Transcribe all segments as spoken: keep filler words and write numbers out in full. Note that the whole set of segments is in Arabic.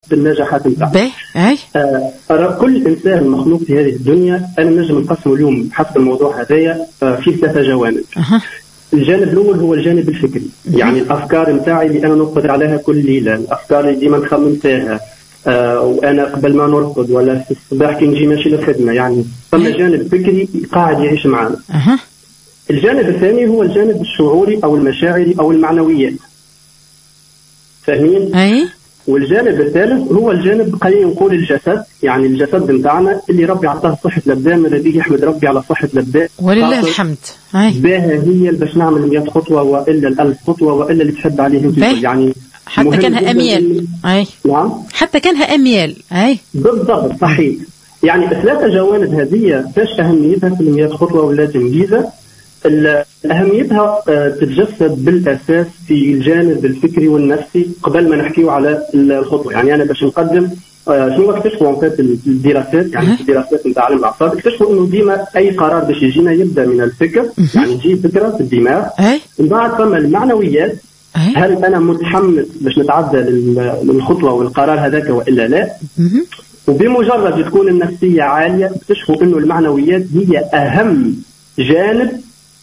النجاحات نتاعها. آه كل إنسان مخلوق في هذه الدنيا أنا نجم نقسمه اليوم حسب الموضوع هذايا آه في ثلاثة جوانب. أه. الجانب الأول هو الجانب الفكري، يعني الأفكار نتاعي اللي أنا نقدر عليها كل ليلة، الأفكار اللي ديما نخمم فيها آه وأنا قبل ما نرقد ولا في الصباح كي نجي ماشي للخدمة، يعني ثم جانب فكري قاعد يعيش معنا. أه. الجانب الثاني هو الجانب الشعوري أو المشاعري أو المعنويات، فاهمين؟ أي. والجانب الثالث هو الجانب خلينا نقول الجسد، يعني الجسد نتاعنا اللي ربي عطاه صحة الأبدان، الذي يحمد ربي على صحة الأبدان ولله الحمد. باها هي باش نعمل مئة خطوة وإلا الألف خطوة وإلا اللي تحب عليهم يعني حتى كانها أميال. أي. نعم. حتى كانها أميال. أي. بالضبط صحيح. يعني ثلاثة جوانب هذه فاش أهميتها في المئة خطوة ولا تنجيزة؟ أهميتها تتجسد بالأساس في الجانب الفكري والنفسي قبل ما نحكيه على الخطوة. يعني أنا باش نقدم شنو اكتشفوا في الدراسات، يعني في الدراسات نتاع علم الأعصاب اكتشفوا إنه ديما أي قرار باش يجينا يبدأ من الفكر، يعني تجي فكرة في الدماغ، ومن بعد ثم المعنويات، هل أنا متحمس باش نتعدى للخطوة والقرار هذاك وإلا لا؟ وبمجرد تكون النفسية عالية اكتشفوا إنه المعنويات هي أهم جانب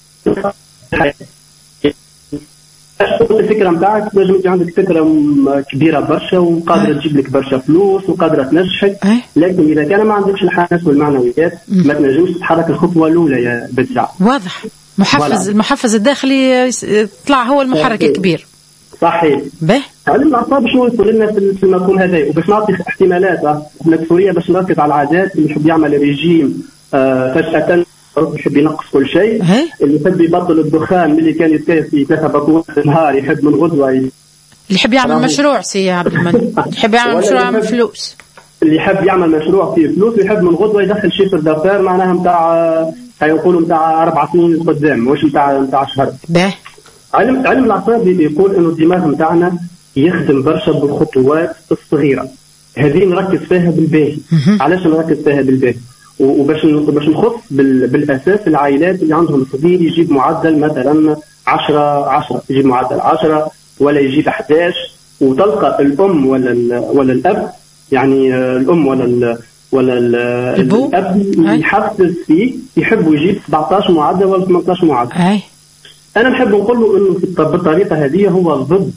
الفكرة متاعك. لازم يكون عندك فكرة كبيرة برشا وقادرة تجيب لك برشا فلوس وقادرة تنجحك، لكن إذا كان ما عندكش الحماس والمعنويات ما تنجمش تتحرك الخطوة الأولى يا بديع. واضح. محفز المحفز الداخلي طلع هو المحرك الكبير. صحيح. به علم الأعصاب شنو يقول لنا في المفهوم هذا؟ وباش نعطي احتمالات احنا في سوريا باش نركز على العادات. اللي يحب يعمل ريجيم آه فجأة يحب ينقص كل شيء، اللي يحب يبطل الدخان اللي كان يتكيف في ثلاثة بطولات في النهار يحب من غدوة، اللي يحب يعمل مشروع سي عبد المنعم يحب يعمل مشروع من فلوس، اللي يحب يعمل مشروع فيه فلوس ويحب من غدوة يدخل شيفر دافير معناها نتاع هيقولوا نتاع أربع سنين قدام مش نتاع نتاع شهر. به علم علم الأعصاب يقول إنه الدماغ نتاعنا يخدم برشا بالخطوات الصغيرة، هذه نركز فيها بالباهي. علاش نركز فيها بالباهي؟ وباش باش نخص بالاساس العائلات اللي عندهم صغير يجيب معدل مثلا عشرة عشرة يجيب معدل عشرة ولا يجيب أحد عشر، وتلقى الام ولا ولا الاب، يعني الام ولا ال ولا ال الاب يحفز فيه يحب يجيب سبعة عشر معدل ولا ثمانية عشر معدل. أي. انا نحب نقول له انه بالطريقه هذه هو ضد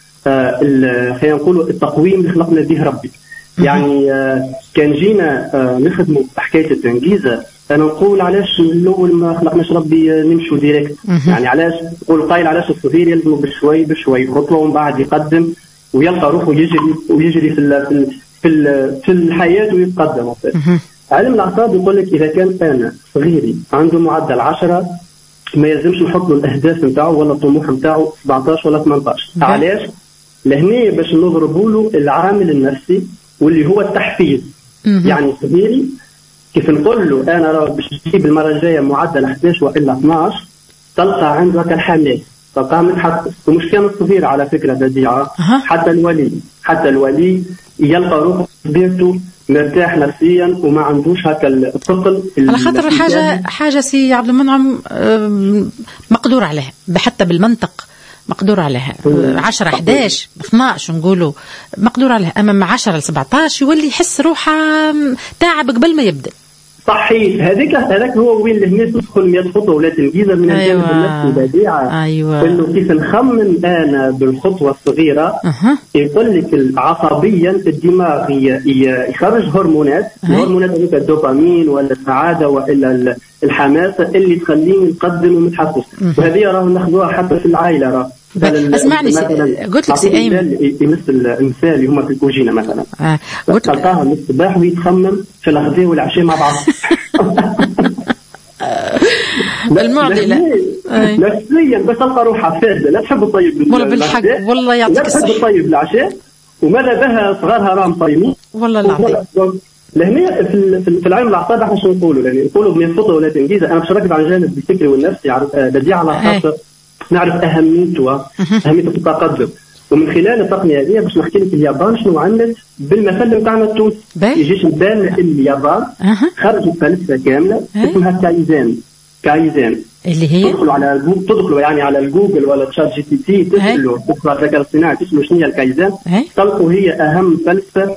آه خلينا نقولوا التقويم اللي خلقنا به ربي. يعني آه كان جينا آه نخدموا حكايه التنجيزه، انا نقول علاش من الاول ما خلقناش ربي نمشوا ديريكت، يعني علاش نقول قايل علاش الصغير يلزموا بشوي بشوي خطوه ومن بعد يقدم ويلقى روحه يجري ويجري في في في الحياه ويتقدم. علم الاعصاب يقول لك اذا كان انا صغيري عنده معدل عشرة ما يلزمش نحط له الاهداف نتاعو ولا الطموح نتاعو سبعة عشر ولا ثمانية عشر. علاش؟ لهنا باش نضربوا له العامل النفسي واللي هو التحفيز. يعني صغيري كيف نقول له انا راه باش تجيب المره الجايه معدل أحد عشر والا اثنا عشر تلقى عندك الحماس، تلقى متحفز. ومش كان الصغير على فكره بديعه، حتى الولي حتى الولي يلقى روحه بيته مرتاح نفسيا وما عندوش هكا الثقل. على خاطر حاجه حاجه سي عبد المنعم مقدور عليها حتى بالمنطق مقدور عليها. عشرة أحد عشر اثنا عشر نقولوا مقدور عليها، أما من عشرة ل سبعة عشر يولي يحس روحه تعب قبل ما يبدأ. صحيح. هذيك هذاك هو وين الناس تدخل مئة خطوه ولا تنجيزه من الجانب أيوة. النفسي بديعه. ايوه انه كيف نخمن انا بالخطوه الصغيره أه. يقول لك عصبيا الدماغ يخرج هرمونات، أه. الهرمونات هذيك الدوبامين ولا السعاده والا الحماسه اللي تخليني نقدم ومتحفز. وهذه راه ناخذوها حتى في العائله. راه اسمعني قلت لك سي ايمن يمثل المثال اللي هما في الكوجينه مثلا آه. قلت تلقاها من الصباح ويتخمم في الغداء والعشاء مع بعض. المعضله نفسيا بس تلقى روحها فاسده، لا تحب الطيب والله بالحق والله يعطيك الصحه، لا تحب الطيب العشاء وماذا بها صغارها راهم طيبين والله العظيم. لهنا في في العلم الاعصاب احنا شنو نقولوا؟ يعني نقولوا من خطوه ولا تنجيزه. انا باش نركز على الجانب الفكري والنفسي بديع على خاطر نعرف اهميته اهميته في التقدم. ومن خلال التقنيه هذه باش نحكي لك اليابان شنو عملت بالمثل نتاعنا التونسي. يجيش بالنا اليابان خرجت فلسفه كامله اسمها كايزان. كايزان اللي هي تدخلوا على جوجل، تدخلوا يعني على الجوجل ولا تشات جي بي تي، تسالوا تدخلوا على الذكاء الاصطناعي تسالوا شنو هي الكايزان، تلقوا هي اهم فلسفه